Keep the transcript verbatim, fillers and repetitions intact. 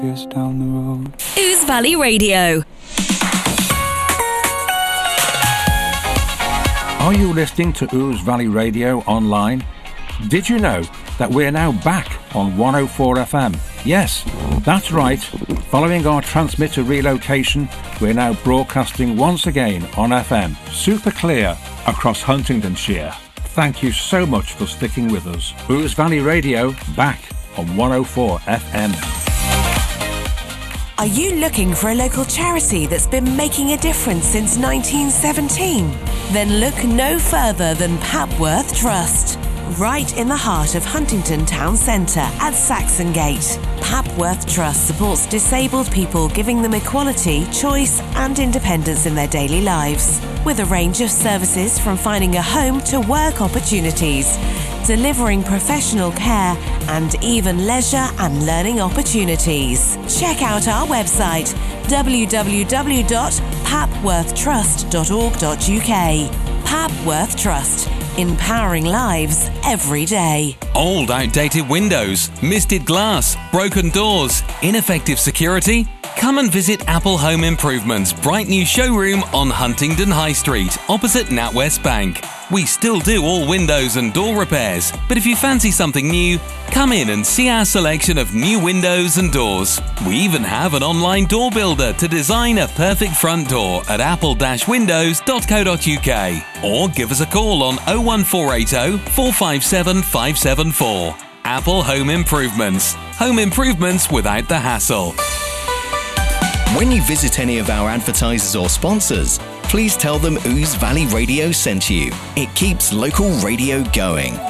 years down the road. Ouse Valley Radio. Are you listening to Ouse Valley Radio online? Did you know that we're now back on one oh four F M? Yes, that's right. Following our transmitter relocation, we're now broadcasting once again on F M, super clear across Huntingdonshire. Thank you so much for sticking with us. Ouse Valley Radio, back on one oh four F M. Are you looking for a local charity that's been making a difference since nineteen seventeen? Then look no further than Papworth Trust. Right in the heart of Huntingdon Town Centre at Saxon Gate, Papworth Trust supports disabled people, giving them equality, choice and independence in their daily lives. With a range of services from finding a home to work opportunities, delivering professional care and even leisure and learning opportunities. Check out our website w w w dot papworth trust dot org dot u k. Papworth Trust, empowering lives every day. Old outdated windows, misted glass, broken doors, ineffective security? Come and visit Apple Home Improvements' bright new showroom on Huntingdon High Street, opposite NatWest Bank. We still do all windows and door repairs, but if you fancy something new, come in and see our selection of new windows and doors. We even have an online door builder to design a perfect front door at apple dash windows dot co dot u k, or give us a call on oh one four eight oh, four five seven, five seven four. Apple Home Improvements. Home improvements without the hassle. When you visit any of our advertisers or sponsors, please tell them Ouse Valley Radio sent you. It keeps local radio going.